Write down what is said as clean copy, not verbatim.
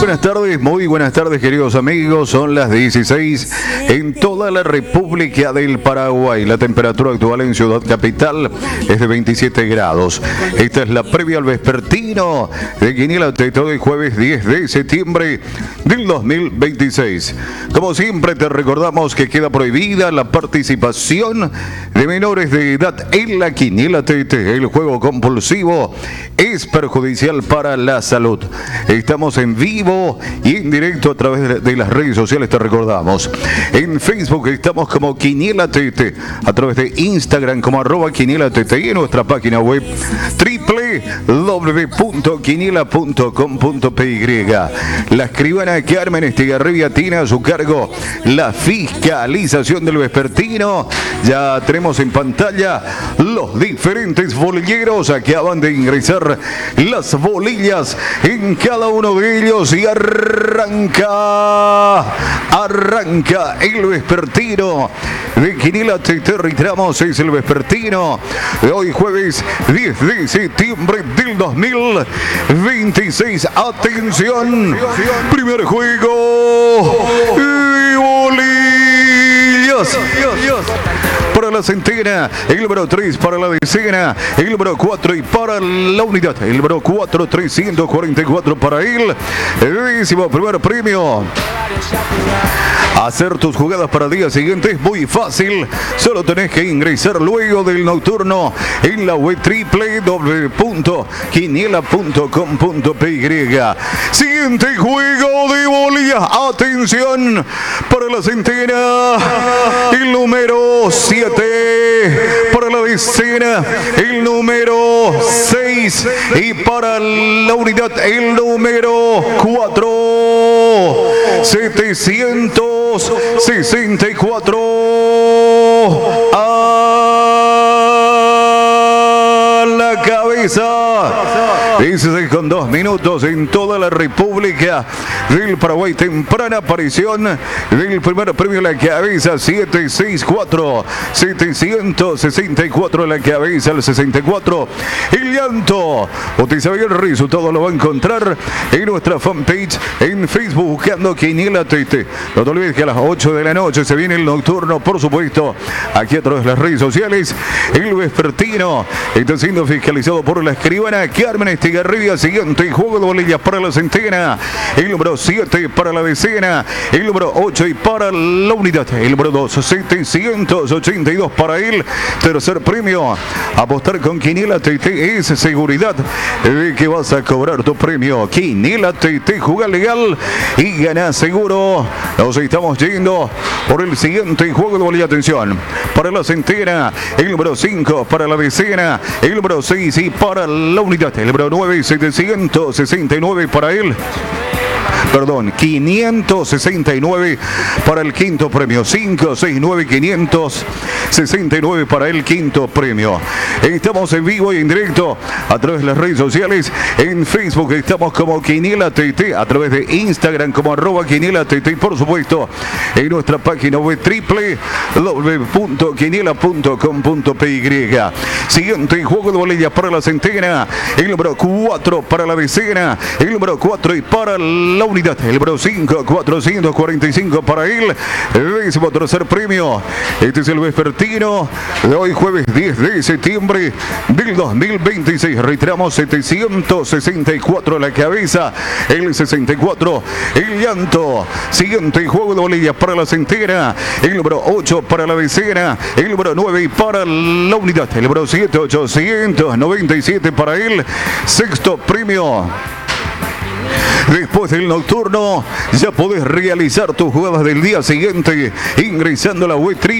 Buenas tardes, muy buenas tardes, queridos amigos. Son las 16 en toda la República del Paraguay. La temperatura actual en Ciudad Capital es de 27 grados. Esta es la previa al vespertino de Quiniela de todo el jueves 10 de septiembre del 2026. Como siempre, te recordamos que queda prohibida la participación de menores de edad en la Quiniela TT. El juego compulsivo es perjudicial para la salud. Estamos en vivo y en directo a través de las redes sociales, te recordamos. En Facebook estamos como Quiniela TT, a través de Instagram como @Quiniela TT y en nuestra página web www.quiniela.com.py. La escribana Carmen Estigarribia tiene a su cargo la fiscalización del vespertino. Ya tenemos en pantalla los diferentes bolilleros. Acaban de ingresar las bolillas en cada uno de ellos y arranca el vespertino de Quiniela TT. Reiteramos, es el vespertino de hoy jueves 10 de septiembre del 2026. Atención, primer juego y bolillas. Para la centena, el número 3 para la decena, el número 4 y para la unidad, el número 4, 344 para él. El décimo primer premio. Hacer tus jugadas para el día siguiente es muy fácil. Solo tenés que ingresar luego del nocturno en la web www.quiniela.com.py. Siguiente juego de bolillas. Atención para la centena, el número 7. Para la decena, el número 6. Y para la unidad, el número 4. 764 a la cabeza. 16 con 2 minutos en toda la República del Paraguay. Temprana aparición del primer premio a la cabeza. 764, 764 a la cabeza, el 64. El llanto. Usted sabe el resultado, lo va a encontrar en nuestra fanpage en Facebook buscando Quiniela TT. No te olvides que a las 8 de la noche se viene el nocturno, por supuesto, aquí a través de las redes sociales. El vespertino está siendo fiscalizado por la escribana Carmen Estigarribia. Siguiente juego de bolillas para la centena, el número 7 para la decena, el número 8 y para la unidad, el número 2, 782 para él. Tercer premio. Apostar con Quiniela TT es seguridad de que vas a cobrar tu premio. Quiniela TT, juega legal y gana seguro. Nos estamos yendo por el siguiente juego de bolilla. Atención, para la centena, el número 5 para la decena, el número 6 y para la unidad, el número 9, 769 para él. 569 para el quinto premio. 569, 569 para el quinto premio. Estamos en vivo y en directo a través de las redes sociales. En Facebook estamos como Quiniela TT, a través de Instagram como @Quiniela TT, por supuesto en nuestra página web www.quiniela.com.py. Siguiente juego de bolillas para la centena, el número 4 para la decena, el número 4 y para la unidad, el número 5, 445 para él. El 13º premio. Este es el vespertino de hoy jueves 10 de septiembre del 2026. Reiteramos, 764 a la cabeza, el 64 el llanto. Siguiente juego de bolillas para la centena, el número 8 para la decena, el número 9 y para la unidad, el número 7, 897 para él. Sexto premio. Después del nocturno ya podés realizar tus jugadas del día siguiente ingresando a la web